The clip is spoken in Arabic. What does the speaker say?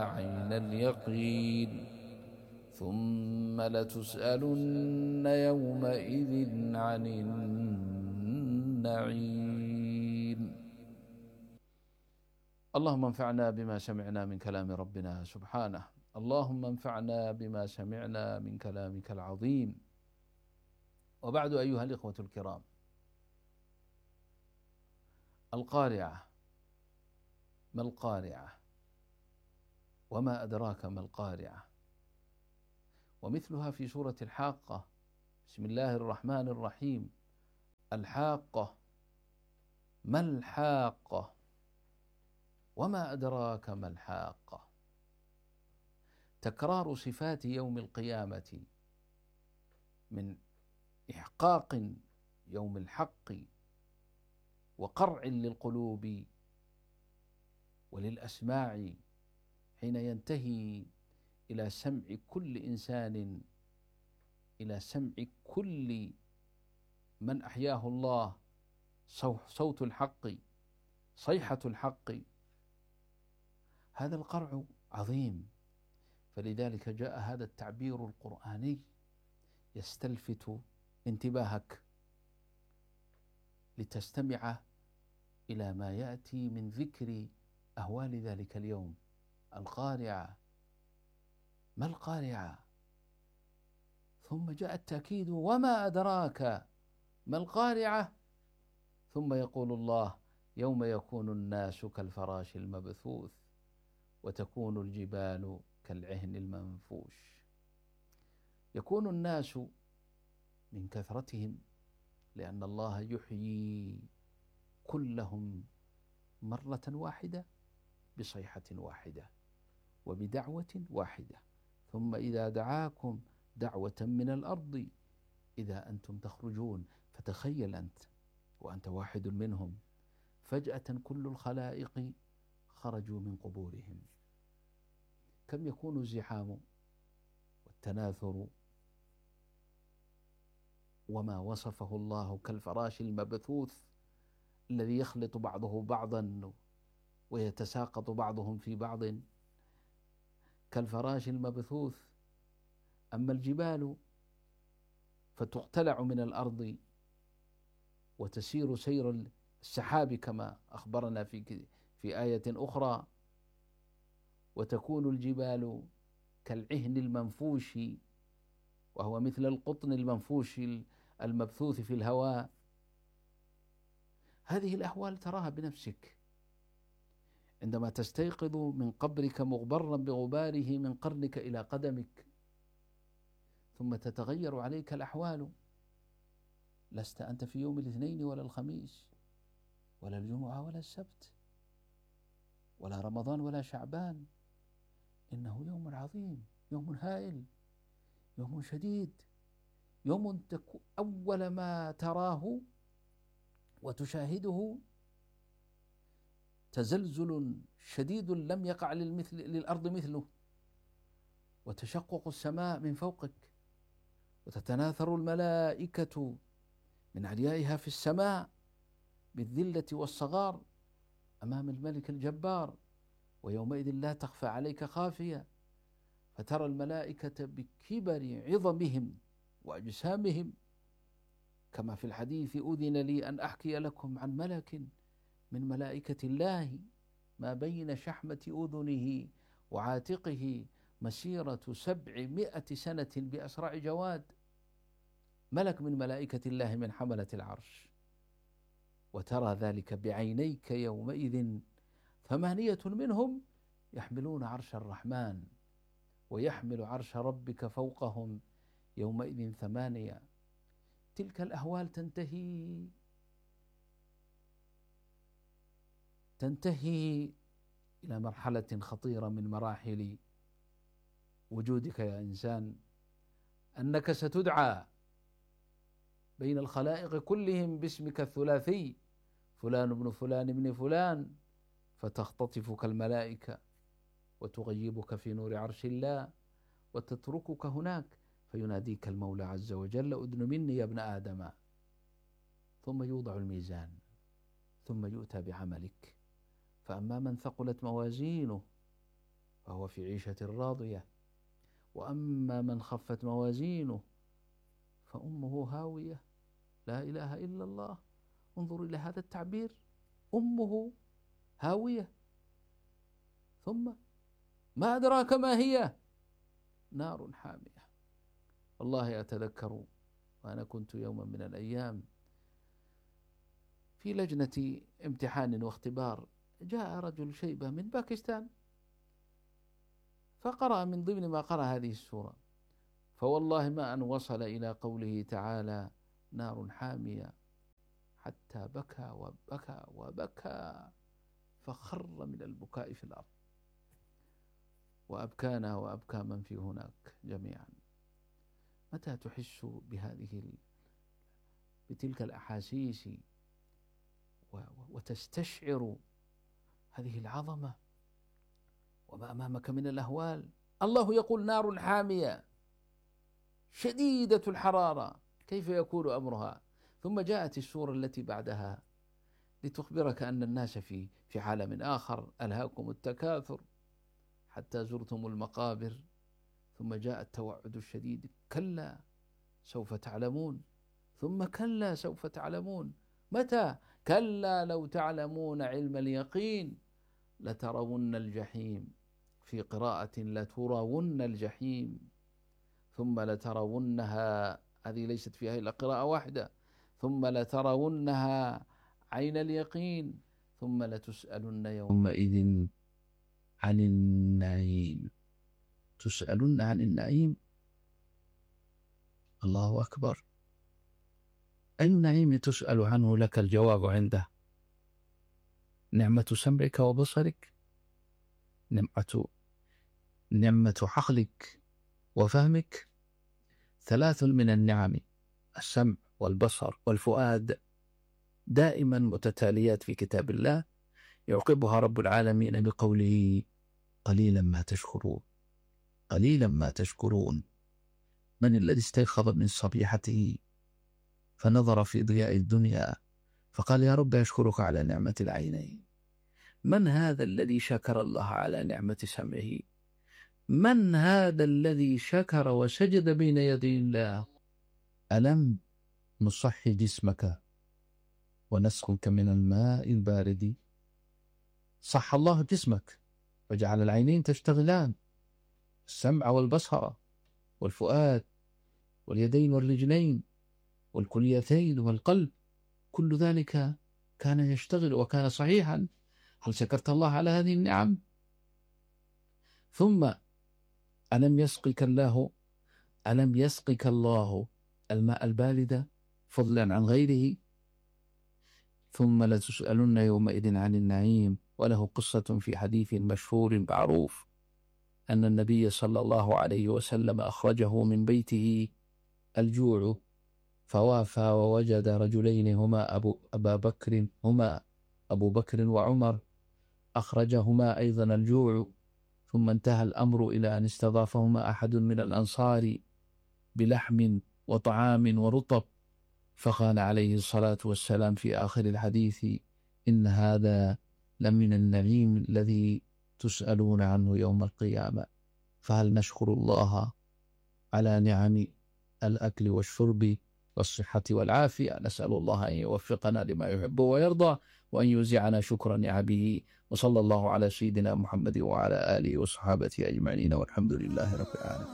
عين اليقين ثم لتسألن يومئذ عن النعيم. اللهم انفعنا بما سمعنا من كلام ربنا سبحانه. اللهم انفعنا بما سمعنا من كلامك العظيم. وبعد، أيها الإخوة الكرام، القارعة. ما القارعة؟ وما أدراك ما القارعة؟ ومثلها في سورة الحاقة. بسم الله الرحمن الرحيم. الحاقة ما الحاقة وما أدراك ما الحاقة. تكرار صفات يوم القيامة من إحقاق يوم الحق وقرع للقلوب وللأسماع حين ينتهي إلى سمع كل إنسان، إلى سمع كل من أحياه الله صوت الحق، صيحة الحق. هذا القرع عظيم، فلذلك جاء هذا التعبير القرآني يستلفت انتباهك لتستمع إلى ما يأتي من ذكر أهوال ذلك اليوم. القارعة ما القارعة؟ ثم جاء التأكيد: وما أدراك ما القارعة. ثم يقول الله: يوم يكون الناس كالفراش المبثوث وتكون الجبال كالعهن المنفوش. يكون الناس من كثرتهم، لأن الله يحيي كلهم مرة واحدة بصيحة واحدة وبدعوة واحدة. ثم إذا دعاكم دعوة من الأرض إذا أنتم تخرجون. فتخيل أنت وأنت واحد منهم، فجأة كل الخلائق خرجوا من قبورهم. كم يكون الزحام والتناثر وما وصفه الله كالفراش المبثوث الذي يخلط بعضه بعضا ويتساقط بعضهم في بعض، كالفراش المبثوث. أما الجبال فتقتلع من الأرض وتسير سير السحاب كما أخبرنا في آية أخرى. وتكون الجبال كالعهن المنفوش، وهو مثل القطن المنفوش المبثوث في الهواء. هذه الأحوال تراها بنفسك عندما تستيقظ من قبرك مغبرا بغباره من قرنك إلى قدمك، ثم تتغير عليك الأحوال. لست أنت في يوم الاثنين ولا الخميس ولا الجمعة ولا السبت ولا رمضان ولا شعبان. إنه يوم عظيم، يوم هائل، يوم شديد، يوم أول ما تراه وتشاهده تزلزل شديد لم يقع للأرض مثله، وتشقق السماء من فوقك، وتتناثر الملائكة من عليائها في السماء بالذلة والصغار أمام الملك الجبار. ويومئذ لا تخفى عليك خافية، فترى الملائكة بكبر عظمهم وأجسامهم، كما في الحديث: أذن لي أن أحكي لكم عن ملك من ملائكة الله ما بين شحمة أذنه وعاتقه مسيرة 700 سنة بأسرع جواد. ملك من ملائكة الله من حملة العرش. وترى ذلك بعينيك يومئذ 8 منهم يحملون عرش الرحمن، ويحمل عرش ربك فوقهم يومئذ 8. تلك الأهوال تنتهي إلى مرحلة خطيرة من مراحل وجودك يا إنسان، أنك ستدعى بين الخلائق كلهم باسمك الثلاثي: فلان ابن فلان ابن فلان، فتختطفك الملائكة وتغيبك في نور عرش الله وتتركك هناك، فيناديك المولى عز وجل: أدن مني يا ابن آدم. ثم يوضع الميزان، ثم يؤتى بعملك، فأما من ثقلت موازينه فهو في عيشة راضية. وأما من خفت موازينه فأمه هاوية. لا إله إلا الله. انظروا إلى هذا التعبير، أمه هاوية. ثم ما أدراك ما هي؟ نار حامية. والله أتذكر وأنا كنت يوما من الأيام في لجنة امتحان واختبار، جاء رجل شيبة من باكستان فقرأ من ضمن ما قرأ هذه السورة، فوالله ما أن وصل إلى قوله تعالى نار حامية حتى بكى وبكى وبكى فخر من البكاء في الأرض، وأبكانا وأبكى من في هناك جميعا. متى تحس بتلك الأحاسيس وتستشعر هذه العظمة وما أمامك من الأهوال؟ الله يقول نار حامية شديدة الحرارة، كيف يكون أمرها؟ ثم جاءت السورة التي بعدها لتخبرك أن الناس في عالم آخر، ألهاكم التكاثر حتى زرتم المقابر. ثم جاء التوعد الشديد، كلا سوف تعلمون، ثم كلا سوف تعلمون. متى؟ كلا لو تعلمون علم اليقين لترون الجحيم، في قراءة لترون الجحيم ثم لترونها، هذه ليست فيها إلا قراءة واحدة، ثم لترونها عين اليقين ثم لتسألن يومئذ عن النعيم. تسألن عن النعيم، الله أكبر. أي نعيم تسأل عنه لك الجواب عنده؟ نعمة سمعك وبصرك، نعمة عقلك وفهمك. ثلاث من النعم، السمع والبصر والفؤاد، دائما متتاليات في كتاب الله، يعقبها رب العالمين بقوله قليلا ما تشكرون. قليلا ما تشكرون. من الذي استيقظ من صبيحته فنظر في ضياء الدنيا فقال يا رب أشكرك على نعمة العينين؟ من هذا الذي شكر الله على نعمة سمعه؟ من هذا الذي شكر وسجد بين يدي الله؟ ألم نصحي جسمك ونسقك من الماء البارد؟ صح الله جسمك وجعل العينين تشتغلان، السمع والبصر والفؤاد واليدين والرجلين والكليتين والقلب، كل ذلك كان يشتغل وكان صحيحا. هل شكرت الله على هذه النعم؟ ثم ألم يسقك الله الماء البارد فضلا عن غيره؟ ثم لتسألن يومئذ عن النعيم. وله قصة في حديث مشهور معروف أن النبي صلى الله عليه وسلم أخرجه من بيته الجوع، فوافى ووجد رجلين هما أبو بكر وعمر، أخرجهما أيضا الجوع. ثم انتهى الأمر إلى أن استضافهما أحد من الأنصار بلحم وطعام ورطب، فقال عليه الصلاة والسلام في آخر الحديث إن هذا لمن النعيم الذي تسألون عنه يوم القيامة. فهل نشكر الله على نعم الأكل والشرب والصحة والعافية؟ نسأل الله أن يوفقنا لما يحب ويرضى وأن يوزعنا شكر نعمه. وصلى الله على سيدنا محمد وعلى آله وصحابته أجمعين، والحمد لله رب العالمين.